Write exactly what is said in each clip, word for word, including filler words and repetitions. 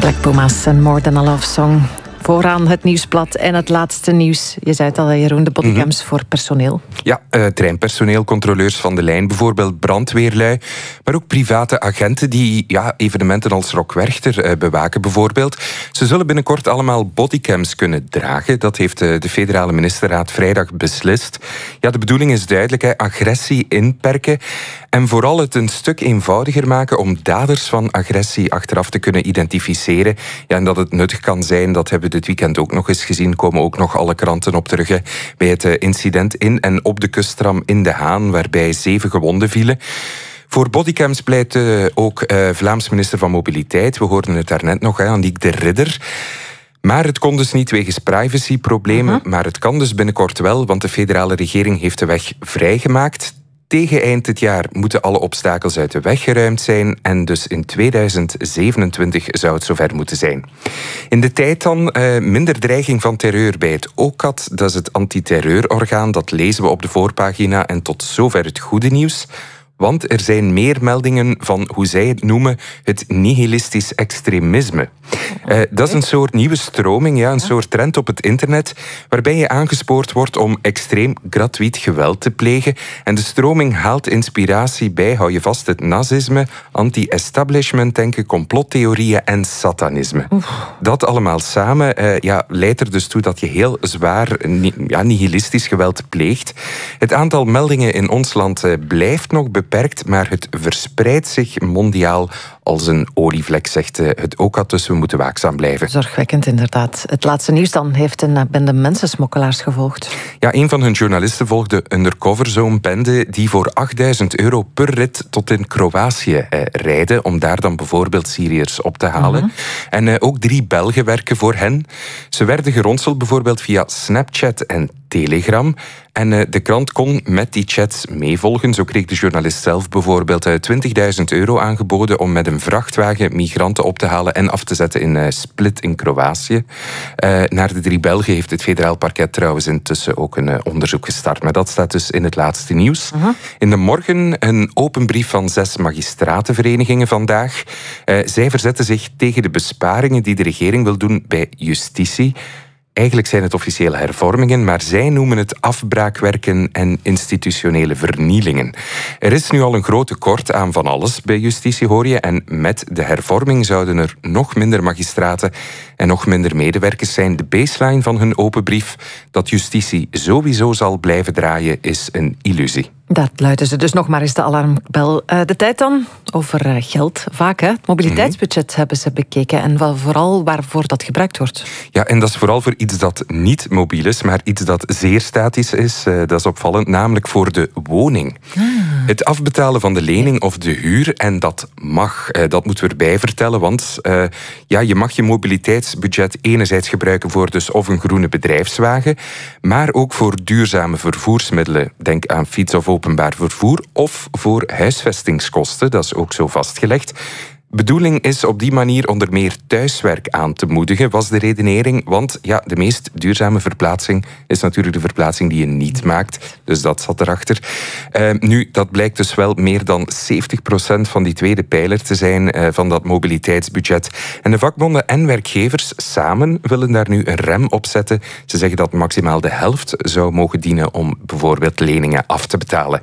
Black Pumas en More Than a Love Song. Vooraan het nieuwsblad en het laatste nieuws. Je zei het al, Jeroen, de bodycams mm-hmm. voor personeel. Ja, uh, treinpersoneel, controleurs van de lijn bijvoorbeeld, brandweerlui, maar ook private agenten die ja, evenementen als Rock Werchter uh, bewaken bijvoorbeeld. Ze zullen binnenkort allemaal bodycams kunnen dragen. Dat heeft uh, de federale ministerraad vrijdag beslist. Ja, de bedoeling is duidelijk, hè, agressie inperken en vooral het een stuk eenvoudiger maken om daders van agressie achteraf te kunnen identificeren. Ja, en dat het nuttig kan zijn, dat hebben we dit weekend ook nog eens gezien, komen ook nog alle kranten op terug, hè, bij het incident in en op de kusttram in De Haan, waarbij zeven gewonden vielen. Voor bodycams pleit uh, ook uh, Vlaams minister van Mobiliteit. We hoorden het daarnet nog, hè, Aniek de Ridder. Maar het kon dus niet wegens privacyproblemen, uh-huh. maar het kan dus binnenkort wel, want de federale regering heeft de weg vrijgemaakt. Tegen eind dit jaar moeten alle obstakels uit de weg geruimd zijn en dus in tweeduizend zevenentwintig zou het zover moeten zijn. In de tijd dan uh, minder dreiging van terreur bij het O C A T, dat is het antiterreurorgaan, dat lezen we op de voorpagina en tot zover het goede nieuws. Want er zijn meer meldingen van, hoe zij het noemen, het nihilistisch extremisme. Uh, dat is een soort nieuwe stroming, ja, een soort trend op het internet, waarbij je aangespoord wordt om extreem gratuit geweld te plegen. En de stroming haalt inspiratie bij, hou je vast, het nazisme, anti-establishment denken, complottheorieën en satanisme. Oef. Dat allemaal samen uh, ja, leidt er dus toe dat je heel zwaar ni- ja, nihilistisch geweld pleegt. Het aantal meldingen in ons land uh, blijft nog beperkt. Beperkt, maar het verspreidt zich mondiaal als een olievlek, zegt het O C A T, dus we moeten waakzaam blijven. Zorgwekkend, inderdaad. Het laatste nieuws dan heeft een bende mensensmokkelaars gevolgd. Ja, een van hun journalisten volgde undercover zo'n bende die voor achtduizend euro per rit tot in Kroatië eh, rijden, om daar dan bijvoorbeeld Syriërs op te halen. Uh-huh. En eh, ook drie Belgen werken voor hen. Ze werden geronseld bijvoorbeeld via Snapchat en Telegram. En uh, de krant kon met die chats meevolgen. Zo kreeg de journalist zelf bijvoorbeeld uh, twintigduizend euro aangeboden om met een vrachtwagen migranten op te halen en af te zetten in uh, Split in Kroatië. Uh, naar de drie Belgen heeft het federaal parket trouwens intussen ook een uh, onderzoek gestart. Maar dat staat dus in het laatste nieuws. Uh-huh. In de morgen een open brief van zes magistratenverenigingen vandaag. Uh, zij verzetten zich tegen de besparingen die de regering wil doen bij justitie. Eigenlijk zijn het officiële hervormingen, maar zij noemen het afbraakwerken en institutionele vernielingen. Er is nu al een groot tekort aan van alles bij justitie, hoor je. En met de hervorming zouden er nog minder magistraten en nog minder medewerkers zijn. De baseline van hun open brief, dat justitie sowieso zal blijven draaien, is een illusie. Dat luiden ze dus nog maar eens de alarmbel. Uh, de tijd dan over uh, geld. Vaak, hè? Het mobiliteitsbudget mm-hmm. hebben ze bekeken en wel vooral waarvoor dat gebruikt wordt. Ja, en dat is vooral voor iets dat niet mobiel is, maar iets dat zeer statisch is. Uh, dat is opvallend, namelijk voor de woning. Ah. Het afbetalen van de lening of de huur, en dat mag. Uh, dat moeten we erbij vertellen, want uh, ja, je mag je mobiliteitsbudget enerzijds gebruiken voor dus of een groene bedrijfswagen, maar ook voor duurzame vervoersmiddelen. Denk aan fiets of openbaar vervoer, of voor huisvestingskosten, dat is ook zo vastgelegd. Bedoeling is op die manier onder meer thuiswerk aan te moedigen, was de redenering, want ja, de meest duurzame verplaatsing is natuurlijk de verplaatsing die je niet maakt, dus dat zat erachter. Uh, nu, dat blijkt dus wel meer dan zeventig procent van die tweede pijler te zijn uh, van dat mobiliteitsbudget. En de vakbonden en werkgevers samen willen daar nu een rem op zetten. Ze zeggen dat maximaal de helft zou mogen dienen om bijvoorbeeld leningen af te betalen.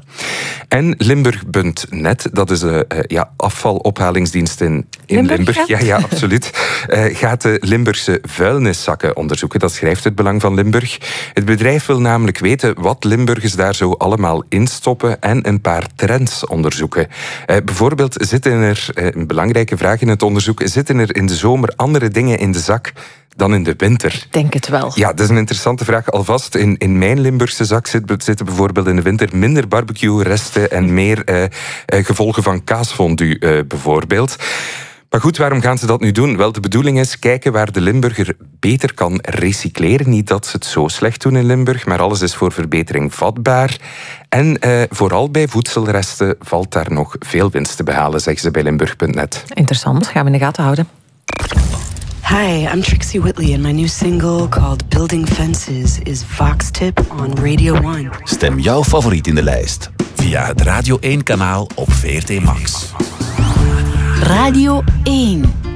En Limburg punt net, dat is een uh, ja, afvalophalingsdienst in, in Limburg, Limburg. Ja, ja, absoluut. Uh, gaat de Limburgse vuilniszakken onderzoeken. Dat schrijft het Belang van Limburg. Het bedrijf wil namelijk weten wat Limburgers daar zo allemaal instoppen en een paar trends onderzoeken. Uh, bijvoorbeeld zitten er, uh, een belangrijke vraag in het onderzoek, zitten er in de zomer andere dingen in de zak dan in de winter? Denk het wel. Ja, dat is een interessante vraag. Alvast, in, in mijn Limburgse zak zit, zitten bijvoorbeeld in de winter minder barbecue-resten en meer uh, uh, gevolgen van kaasfondue uh, bijvoorbeeld. Maar goed, waarom gaan ze dat nu doen? Wel, de bedoeling is kijken waar de Limburger beter kan recycleren. Niet dat ze het zo slecht doen in Limburg, maar alles is voor verbetering vatbaar. En uh, vooral bij voedselresten valt daar nog veel winst te behalen, zeggen ze bij Limburg punt net. Interessant, gaan we in de gaten houden. Hi, I'm Trixie Whitley and my new single called Building Fences is Vox Tip on Radio one. Stem jouw favoriet in de lijst via het Radio één kanaal op V R T Max. Radio één.